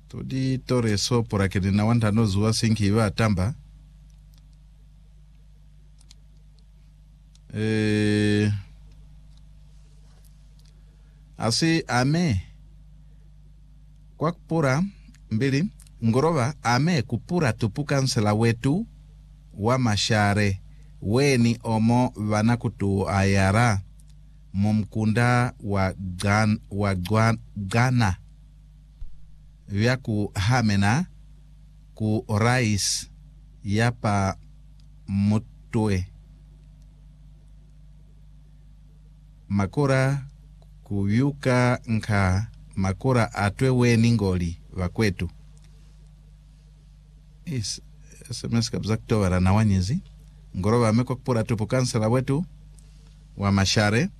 Tudi tore so pora kedi na wanta no zuwa sinki iwa atamba. Asi ame kwa kupura mbili ngorova ame kupura tupukansela wetu wa mashare weni omo vanakutu ayara mumkunda wa Ghana vyaku hamena ku rais yapa mutwe makora kuyuka nka makora atwe weni ngoli vakwetu SMS kabisa kutoa na wanyezi ngorova ameko kupura tupu kansela wetu wa mashare